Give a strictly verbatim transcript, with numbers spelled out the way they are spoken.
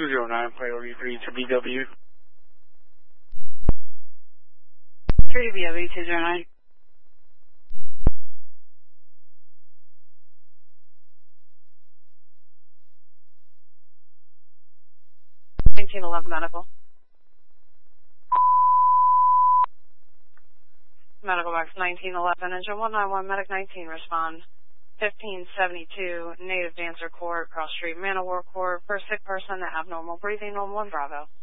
two zero nine, priority three to B W. three to B W, two zero nine. nineteen eleven medical. Medical box nineteen eleven, engine one nine one, medic nineteen, respond. fifteen seventy-two, native dancer court, cross street, man of war court, for a sick person, abnormal breathing on one Bravo.